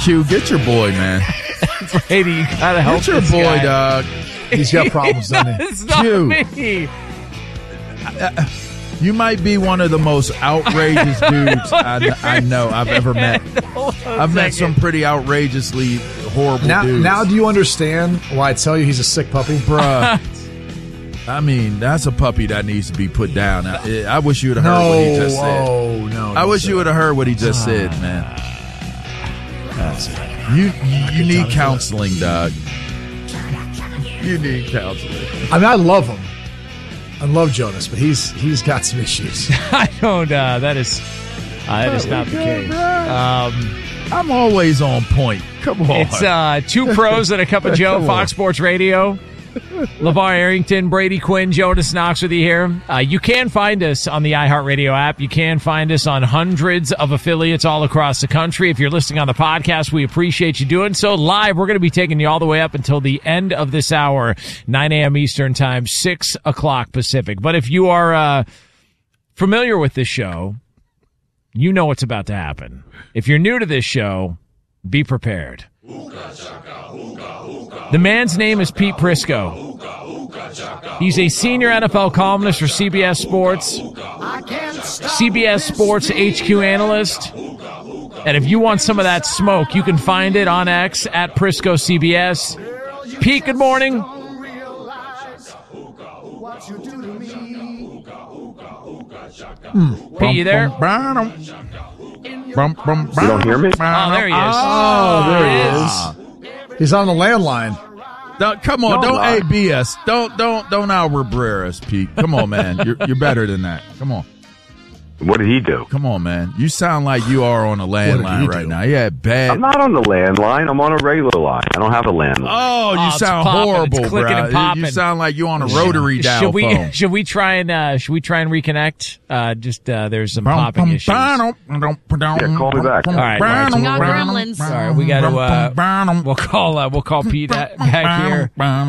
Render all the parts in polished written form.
Q, get your boy, man. Brady, you gotta help Get your this boy, guy. dog. He's got problems, doesn't he? It's not Q. me. You might be one of the most outrageous dudes I know I've ever met. I've met some pretty outrageously horrible dudes. Now do you understand why I tell you he's a sick puppy? Bruh. I mean, that's a puppy that needs to be put down. I wish you would have heard what he just said. Oh, no. I wish you would have heard what he just said, man. You need counseling, dog. You need counseling. I mean, I love him. I love Jonas, but he's got some issues. I don't. That is not the case. I'm always on point. Come on. It's two pros and a cup of Joe. Fox Sports Radio. LeVar Arrington, Brady Quinn, Jonas Knox with you here. You can find us on the iHeartRadio app. You can find us on hundreds of affiliates all across the country. If you're listening on the podcast, we appreciate you doing so. Live, we're going to be taking you all the way up until the end of this hour, 9 a.m. Eastern Time, 6 o'clock Pacific. But if you are familiar with this show, you know what's about to happen. If you're new to this show, be prepared. The man's name is Pete Prisco. He's a senior NFL columnist for CBS Sports, CBS Sports HQ analyst. And if you want some of that smoke, you can find it on X at Prisco CBS. Pete, good morning. Pete, you there? You don't hear me? Oh, there he is. Oh, there he is. He's on the landline. Come on, don't AB us. Don't Albert us, Pete. Come on, man. You're better than that. Come on. What did he do? Come on, man. You sound like you are on a landline right now. Yeah, bad. I'm not on the landline. I'm on a regular line. I don't have a landline. Oh, you sound horrible, bro. You sound like you on a rotary dial phone. Should we try and reconnect? There's some popping issues. Yeah, call me back. All right. Gremlins. Sorry, we got to. We'll call Pete back here.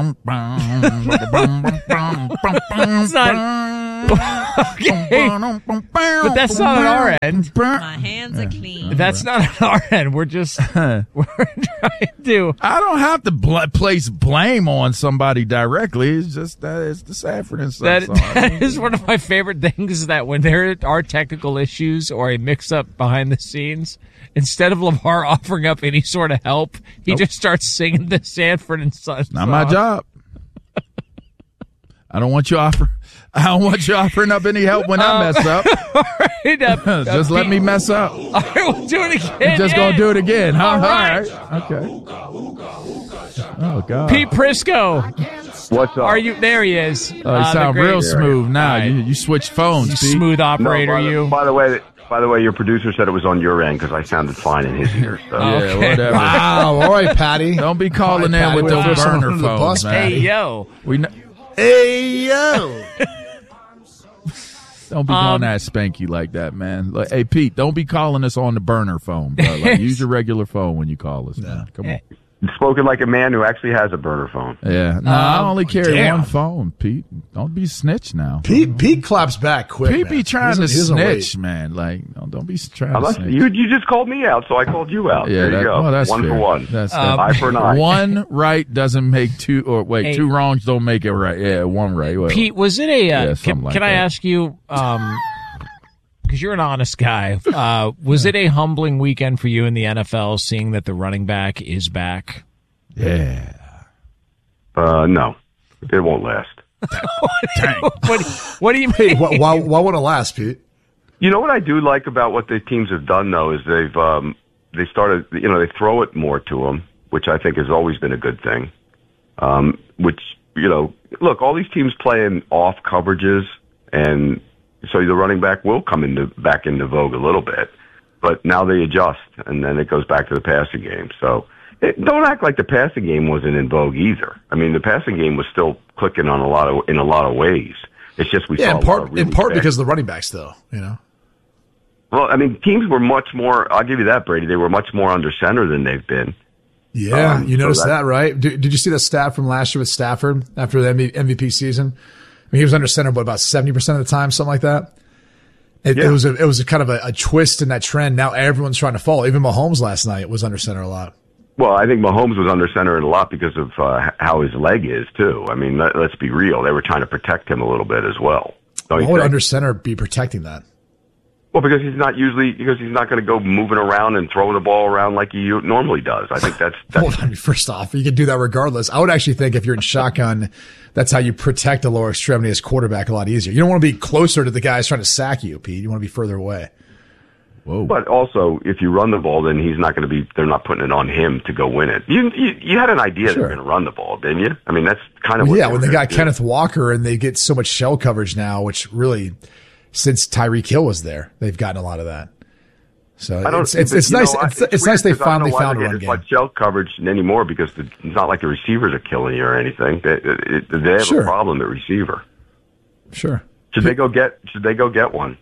It's not. Okay. But that's not on our end. My hands are clean. That's not on our end. We're just we're trying to. I don't have to place blame on somebody directly. It's just that it's the Sanford and Son song. That is one of my favorite things, is that when there are technical issues or a mix-up behind the scenes, instead of LeVar offering up any sort of help, he just starts singing the Sanford and Son song. Not my job. I don't want you offering up any help when I mess up. Right, just let me mess up. All right, we'll do it again. You're just going to do it again, huh? All right. Okay. Oh, God. Pete Prisco. What's up? Are you? There he is. You sound real smooth now. Right. You switched phones, You Pete. smooth operator, By the way, your producer said it was on your end because I sounded fine in his ears. So. Yeah, whatever. Wow. All right, Patty. Don't be calling in with those burner phones, man. Hey, yo. Hey, yo. Don't be doing that spanky like that, man. Like, hey, Pete, don't be calling us on the burner phone, bro. Like, use your regular phone when you call us, man. Come on. Spoken like a man who actually has a burner phone. Yeah. No, I only carry one phone, Pete. Don't be snitch now. Pete claps back quick. Pete man. be trying to He doesn't snitch, wait. man. Like, don't be trying to snitch. You just called me out, so I called you out. Yeah, there you go. Well, that's one fair. for one. That's eye for an eye. One right doesn't make two, or wait, Hey. two wrongs don't make it right. Yeah, one right. Well, Pete, was it a? something like can I that. ask you? Because you're an honest guy. Was it a humbling weekend for you in the NFL, seeing that the running back is back? Yeah. No, it won't last. What do you mean? Why won't it last, Pete? You know what I do like about what the teams have done, though, is they started, they throw it more to them, which I think has always been a good thing. Look, all these teams playing off coverages, and so the running back will come back into vogue a little bit, but now they adjust, and then it goes back to the passing game. So don't act like the passing game wasn't in vogue either. I mean, the passing game was still clicking in a lot of ways. It's just we saw in part because of the running backs, though. Well, I mean, teams were much more. I'll give you that, Brady. They were much more under center than they've been. Yeah, you noticed that, right? Did you see the stat from last year with Stafford after the MVP season? I mean, he was under center, but about 70% of the time, something like that. It was a kind of a twist in that trend. Now everyone's trying to follow. Even Mahomes last night was under center a lot. Well, I think Mahomes was under center a lot because of how his leg is, too. I mean, let's be real. They were trying to protect him a little bit as well. Why would under center be protecting that? Well, because he's not going to go moving around and throwing the ball around like he normally does. I think that's well, I mean, first off, you can do that regardless. I would actually think if you're in shotgun, that's how you protect the lower extremity as quarterback a lot easier. You don't want to be closer to the guys trying to sack you, Pete. You want to be further away. Whoa. But also, if you run the ball, then they're not putting it on him to go win it. You had an idea they were going to run the ball, didn't you? I mean, that's kind of what when they got Kenneth Walker and they get so much shell coverage now, which really, since Tyreek Hill was there, they've gotten a lot of that. So it's nice. It's nice they finally found a run game. Like shell coverage anymore because it's not like the receivers are killing you or anything. They have a problem at receiver. Sure. Should they go get one?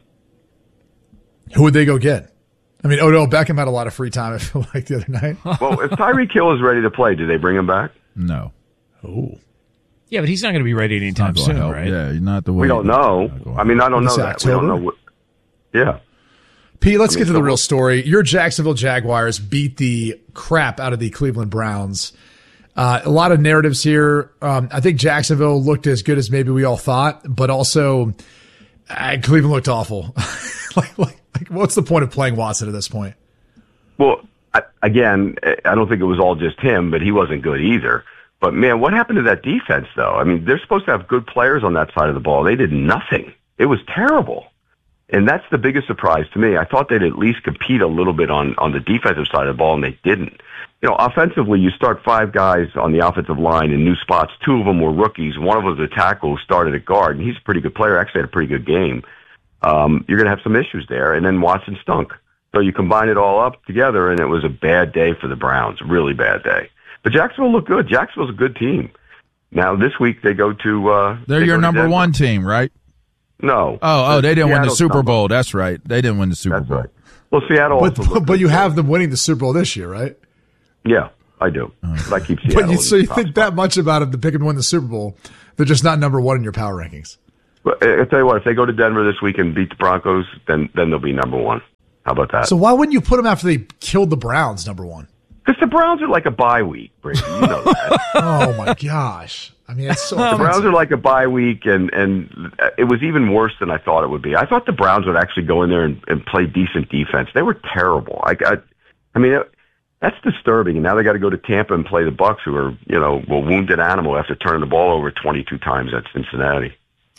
Who would they go get? I mean, Odell Beckham had a lot of free time, I feel like, the other night. Well, if Tyreek Hill is ready to play, do they bring him back? No. Oh. Yeah, but he's not going to be ready anytime soon, right? Yeah, not the way. We don't know. I mean, I don't know that. October? We don't know. Yeah. Pete, let's get to the real story. Your Jacksonville Jaguars beat the crap out of the Cleveland Browns. A lot of narratives here. I think Jacksonville looked as good as maybe we all thought, but also Cleveland looked awful. Like, what's the point of playing Watson at this point? Well, I don't think it was all just him, but he wasn't good either. But, man, what happened to that defense, though? I mean, they're supposed to have good players on that side of the ball. They did nothing. It was terrible. And that's the biggest surprise to me. I thought they'd at least compete a little bit on the defensive side of the ball, and they didn't. You know, offensively, you start 5 guys on the offensive line in new spots. 2 of them were rookies. One of them was a tackle who started at guard, and he's a pretty good player. Actually had a pretty good game. You're going to have some issues there. And then Watson stunk. So you combine it all up together, and it was a bad day for the Browns, really bad day. But Jacksonville looked good. Jacksonville's a good team. Now, this week they go to they're your number Denver. 1 team, right? No. Oh, they didn't win the Super Bowl. That's right. They didn't win the Super Bowl. Right. Well, Seattle but you have them winning the Super Bowl this year, right? Yeah, I do. But I keep Seattle. So you think that much about them to pick them to win the Super Bowl? They're just not number 1 in your power rankings. But I'll tell you what, if they go to Denver this week and beat the Broncos, then they'll be number 1. How about that? So why wouldn't you put them after they killed the Browns number 1? Because the Browns are like a bye week, Brady. You know that. Oh, my gosh. I mean, it's so the Browns are like a bye week, and it was even worse than I thought it would be. I thought the Browns would actually go in there and play decent defense. They were terrible. I mean, that's disturbing. And now they got to go to Tampa and play the Bucs, who are, a wounded animal after turning the ball over 22 times at Cincinnati.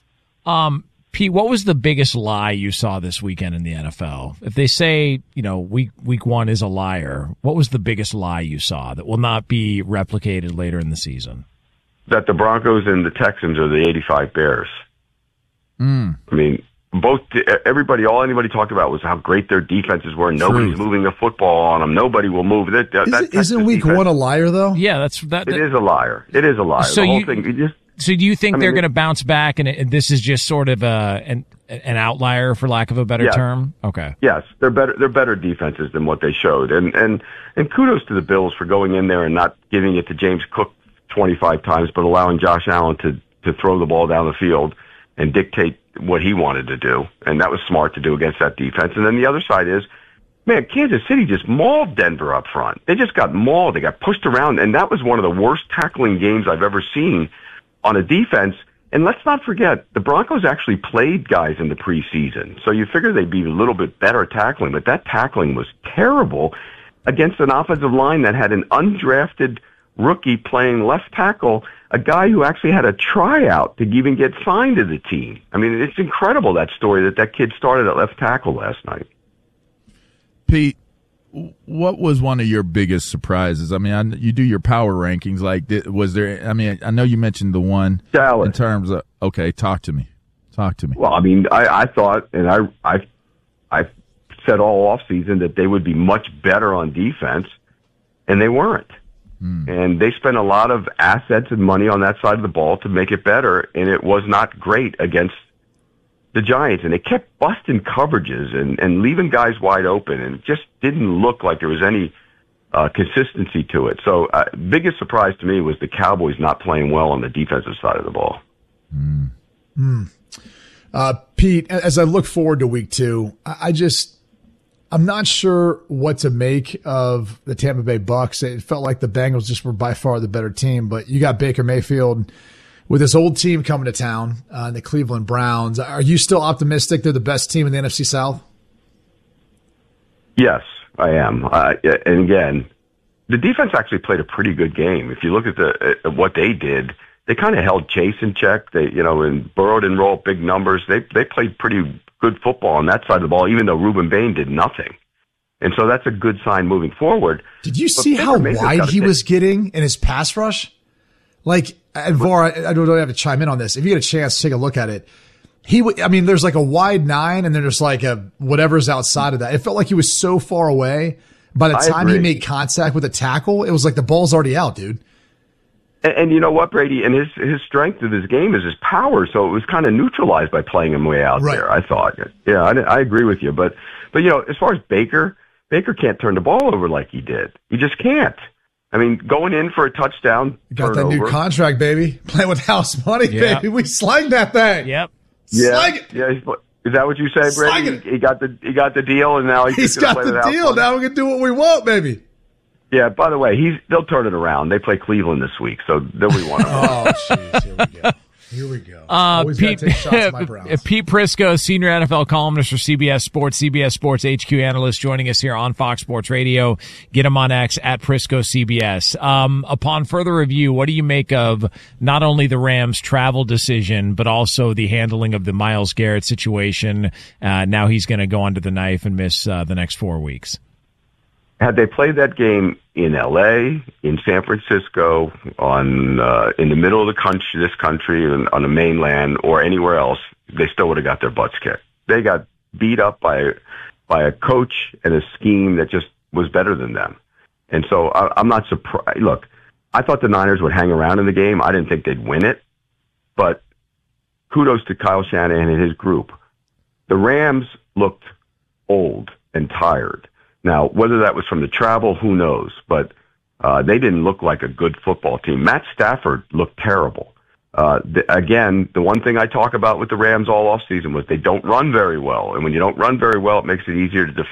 Pete, what was the biggest lie you saw this weekend in the NFL? If they say, week 1 is a liar, what was the biggest lie you saw that will not be replicated later in the season? That the Broncos and the Texans are the 85 Bears. I mean, all anybody talked about was how great their defenses were. Nobody's moving the football on them. Nobody will move. Isn't week 1 a liar, though? Yeah, that. It is a liar. It is a liar. So the whole thing. So do you think they're going to bounce back, and this is just sort of an outlier, for lack of a better term? Okay. Yes, they're better. They're better defenses than what they showed, and kudos to the Bills for going in there and not giving it to James Cook 25 times, but allowing Josh Allen to throw the ball down the field and dictate what he wanted to do, and that was smart to do against that defense. And then the other side is, man, Kansas City just mauled Denver up front. They just got mauled. They got pushed around, and that was one of the worst tackling games I've ever seen on a defense. And let's not forget, the Broncos actually played guys in the preseason, so you figure they'd be a little bit better tackling, but that tackling was terrible against an offensive line that had an undrafted rookie playing left tackle, a guy who actually had a tryout to even get signed to the team. I mean, it's incredible, that story that kid started at left tackle last night. Pete, what was one of your biggest surprises? I mean, you do your power rankings. Like, was there? I mean, I know you mentioned the one Dallas. In terms of. Okay, talk to me. Well, I mean, I thought, and I said all off season that they would be much better on defense, and they weren't. And they spent a lot of assets and money on that side of the ball to make it better, and it was not great against the Giants. And they kept busting coverages and leaving guys wide open, and it just didn't look like there was any consistency to it. So biggest surprise to me was the Cowboys not playing well on the defensive side of the ball. Pete, as I look forward to week 2, I'm not sure what to make of the Tampa Bay Bucks. It felt like the Bengals just were by far the better team, but you got Baker Mayfield with this old team coming to town, the Cleveland Browns. Are you still optimistic they're the best team in the NFC South? Yes, I am. And again, the defense actually played a pretty good game. If you look at what they did, they kind of held Chase in check. They, and Burrow didn't roll up big numbers. They played pretty good football on that side of the ball, even though Reuben Bain did nothing. And so that's a good sign moving forward. Did you see how wide he was getting in his pass rush? Like, and Var, I don't have to chime in on this. If you get a chance to take a look at it, there's like a wide 9 and then there's like a whatever's outside of that. It felt like he was so far away. By the time he made contact with a tackle, it was like the ball's already out, dude. And you know what, Brady? And his strength of his game is his power, so it was kind of neutralized by playing him way out there, I thought. Yeah, I agree with you. But as far as Baker can't turn the ball over like he did. He just can't. I mean, going in for a touchdown. You got that new contract, baby. Playing with house money, baby. We slanged that thing. Yep. Yeah. Is that what you say, Brady? He got the deal, and now he's got the deal. Now we can do what we want, baby. Yeah. By the way, they'll turn it around. They play Cleveland this week, so they'll be one of them. Oh, jeez. Here we go. Always gotta take shots at my Browns. Pete Prisco, senior NFL columnist for CBS Sports HQ analyst, joining us here on Fox Sports Radio. Get him on X at Prisco CBS. Upon further review, what do you make of not only the Rams' travel decision, but also the handling of the Myles Garrett situation? Now he's going to go under the knife and miss the next 4 weeks. Had they played that game in L.A., in San Francisco, in the middle of this country, on the mainland, or anywhere else, they still would have got their butts kicked. They got beat up by a coach and a scheme that just was better than them. And so I'm not surprised. Look, I thought the Niners would hang around in the game. I didn't think they'd win it. But kudos to Kyle Shanahan and his group. The Rams looked old and tired. Now, whether that was from the travel, who knows? But they didn't look like a good football team. Matt Stafford looked terrible. Again, the one thing I talk about with the Rams all offseason was they don't run very well. And when you don't run very well, it makes it easier to defend.